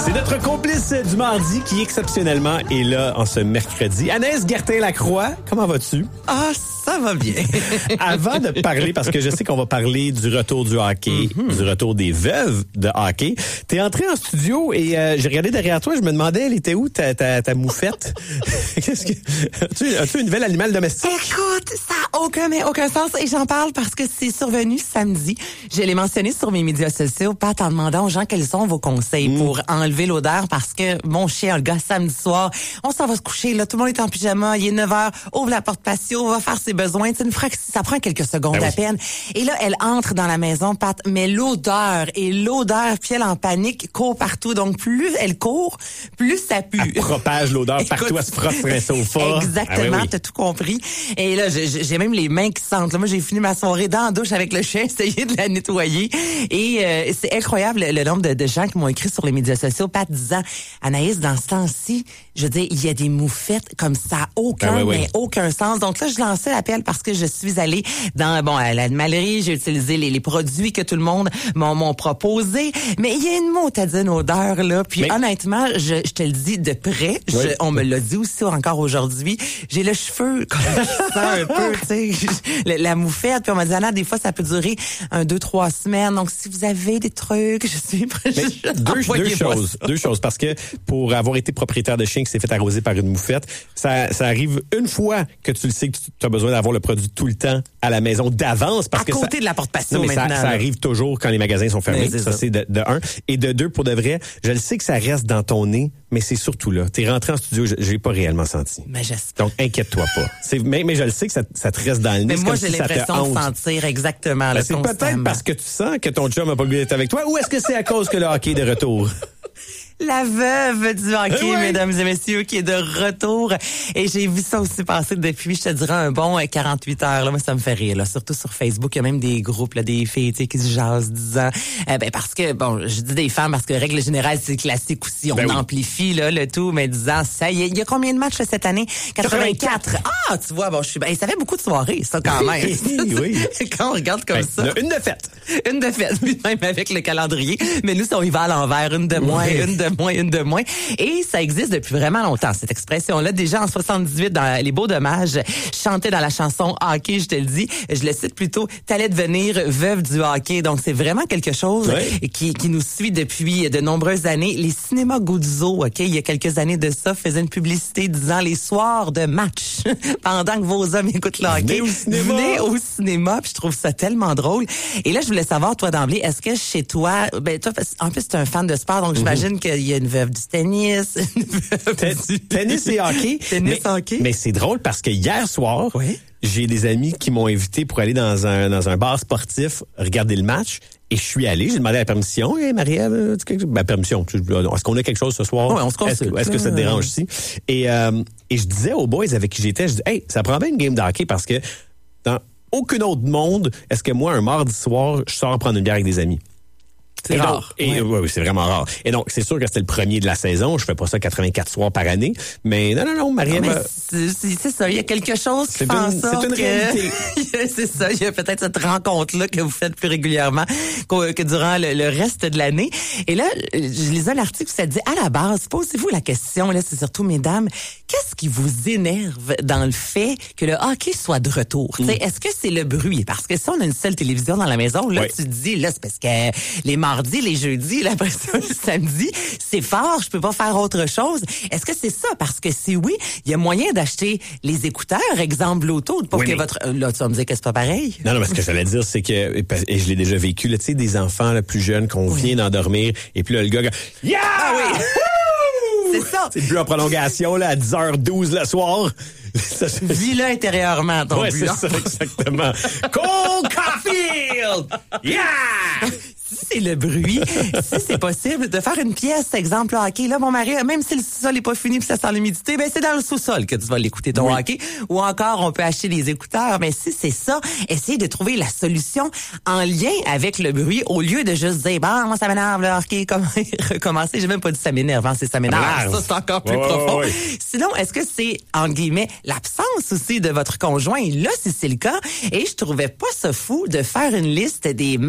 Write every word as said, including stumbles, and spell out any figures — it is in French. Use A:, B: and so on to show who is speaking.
A: C'est notre complice du mardi qui exceptionnellement est là en ce mercredi. Anaïs Gertin-Lacroix, comment vas-tu?
B: Ah, ça va bien.
A: Avant de parler, parce que je sais qu'on va parler du retour du hockey, mm-hmm. du retour des veuves de hockey, t'es entré en studio et euh, j'ai regardé derrière toi, je me demandais, elle était où ta, ta, ta moufette? Qu'est-ce que... As-tu, as-tu un nouvel animal domestique?
B: Écoute, ça n'a aucun, mais aucun sens et j'en parle parce que c'est survenu samedi. Je l'ai mentionné sur mes médias sociaux, Pat, en demandant aux gens quels sont vos conseils mm. pour enlever l'odeur parce que mon chien, le gars, samedi soir, on s'en va se coucher, là, tout le monde est en pyjama, il est neuf heures, ouvre la porte patio, va faire ses besoins, tu sais, ça prend quelques secondes ben à oui. peine. Et là, elle entre dans la maison, Pat, mais l'odeur et l'odeur, puis elle en panique, court partout. Donc, plus elle court, plus ça pue.
A: Elle propage l'odeur Écoute, partout, elle se frotte sur un sofa.
B: Exactement, ah oui, oui. T'as tout compris. Et là, j'ai, j'ai même les mains qui sentent. Là, moi, j'ai fini ma soirée dans la douche avec le chien, essayer de la nettoyer. Et euh, c'est incroyable le, le nombre de, de gens qui m'ont écrit sur les médias sociaux, Pat, disant, Anaïs, dans ce temps-ci, je veux dire, il y a des moufettes comme ça, aucun, ah oui, mais oui. aucun sens. Donc là, je lançais l'appel parce que je suis allée dans, bon, à l'animalerie, j'ai utilisé les, les produits que tout le monde m'ont, m'ont proposé. Mais il y a une motadine odeur, là. Puis mais... honnêtement, je, je te le dis de près, je, oui. on me l'a dit aussi encore aujourd'hui, j'ai le cheveu comme ça un peu, tu sais, la, la moufette. Puis on m'a dit, Anna, des fois, ça peut durer un, deux, trois semaines. Donc, si vous avez des trucs, je suis prêt.
A: Deux, deux choses, ça. deux choses. Parce que pour avoir été propriétaire de chien qui s'est fait arroser par une moufette, ça, ça arrive une fois que tu le sais que tu as besoin d'avoir le produit tout le temps à la maison d'avance. Parce
B: à
A: que
B: côté
A: ça,
B: de la porte patio
A: non, mais
B: maintenant.
A: Ça, ça arrive toujours quand les magasins sont fermés. C'est ça, ça, c'est de, de un. Et de deux, pour de vrai, je le sais que ça reste dans ton nez, mais c'est surtout là. T'es rentré en studio, je, je l'ai pas réellement senti.
B: Mais j'espère.
A: Donc, inquiète-toi pas. C'est, mais, mais je le sais que ça, ça te reste dans le nez.
B: Mais moi,
A: j'ai
B: si l'impression de sentir exactement.
A: Ben,
B: là,
A: c'est peut-être parce que tu sens que ton chum a pas le goût d'être avec toi, ou est-ce que c'est à cause que le hockey est de retour?
B: La veuve du hockey,
A: oui.
B: mesdames et messieurs, qui est de retour. Et j'ai vu ça aussi passer depuis, je te dirais, un bon quarante-huit heures. Là, moi, ça me fait rire. Là. Surtout sur Facebook, il y a même des groupes, là, des filles qui se jasent disant... Euh, ben, parce que, bon, je dis des femmes parce que, règle générale, c'est classique aussi. On ben oui. amplifie là le tout, mais disant, ça y est, il y a combien de matchs cette année? quatre-vingt-quatre. Ah, tu vois, bon, je suis... Ben, ça fait beaucoup de soirées, ça, quand même.
A: oui, oui.
B: Quand on regarde comme
A: ben,
B: ça...
A: Une de fête.
B: Une de fête, même avec le calendrier. Mais nous, ça, on y va à l'envers. Une de moins, oui. une de moins, une de moins. Et ça existe depuis vraiment longtemps, cette expression-là. Déjà en soixante-dix-huit, dans Les Beaux Dommages, je chantais dans la chanson hockey, je te le dis, je le cite plutôt, t'allais devenir veuve du hockey. Donc, c'est vraiment quelque chose oui. qui, qui nous suit depuis de nombreuses années. Les cinémas Guzzo, OK, il y a quelques années de ça, faisaient une publicité disant les soirs de match, pendant que vos hommes écoutent le hockey.
A: Venez au cinéma.
B: Venez au cinéma, puis je trouve ça tellement drôle. Et là, je voulais savoir, toi, d'emblée, est-ce que chez toi, ben, toi, en plus, tu es un fan de sport, donc j'imagine mm-hmm. qu'il y a une veuve du tennis.
A: du... Tennis et hockey.
B: Tennis
A: mais,
B: hockey.
A: Mais c'est drôle parce que hier soir,
B: oui.
A: j'ai des amis qui m'ont invité pour aller dans un dans un bar sportif regarder le match. Et je suis allé, j'ai demandé la permission. Hey, Marie-Ève, ben, permission. Est-ce qu'on a quelque chose ce soir?
B: Oui, on se consulte.
A: Est-ce, est-ce que ça te dérange ici? Et, euh, et je disais aux boys avec qui j'étais, je dis, hey, ça prend bien une game de hockey parce que dans aucun autre monde, est-ce que moi, un mardi soir, je sors prendre une bière avec des amis?
B: C'est
A: et
B: rare.
A: Donc, et,
B: ouais.
A: oui, c'est vraiment rare. Et donc, c'est sûr que c'était le premier de la saison. Je fais pas ça quatre-vingt-quatre soirs par année. Mais non, non, non, Marie-Ève...
B: Non, c'est, c'est, c'est ça. Il y a quelque chose qui
A: c'est
B: fait en
A: une,
B: sorte
A: c'est une
B: que...
A: réalité.
B: c'est ça. Il y a peut-être cette rencontre-là que vous faites plus régulièrement que, que durant le, le reste de l'année. Et là, je lisais l'article où ça dit, à la base, posez-vous la question, là, c'est surtout, mesdames, qu'est-ce qui vous énerve dans le fait que le hockey soit de retour? Mm. Est-ce que c'est le bruit? Parce que si on a une seule télévision dans la maison, là, oui. tu te dis, là, c'est parce que les mardis, les jeudis, après ça, le samedi, c'est fort, je peux pas faire autre chose. Est-ce que c'est ça? Parce que si oui, il y a moyen d'acheter les écouteurs, exemple Bluetooth, pour oui, que mais... votre... Là, tu vas me dire que c'est pas pareil.
A: Non, non, mais ce que j'allais dire, c'est que, et je l'ai déjà vécu, là, tu sais, des enfants là, plus jeunes qu'on oui. vient d'endormir, et puis là, le gars, yeah! Ah oui!
B: C'est ça.
A: C'est plus en prolongation, là, à dix heures douze le soir.
B: Vis-le intérieurement, ton
A: ouais,
B: but.
A: c'est ça, exactement. Cole Caulfield! Yeah!
B: Si c'est le bruit, si c'est possible de faire une pièce, exemple, hockey, là, mon mari, même si le sous-sol n'est pas fini puis ça sent l'humidité, ben, c'est dans le sous-sol que tu vas l'écouter, ton oui. hockey. Ou encore, on peut acheter des écouteurs. Mais si c'est ça, essayez de trouver la solution en lien avec le bruit au lieu de juste dire, bon, moi, ça m'énerve, le hockey, comment recommencer? J'ai même pas dit ça m'énerve, hein, c'est ça m'énerve. Ça, c'est encore plus oh, profond. Oui. Sinon, est-ce que c'est, en guillemets, l'absence aussi de votre conjoint? Là, si c'est le cas, et je trouvais pas ça fou de faire une liste des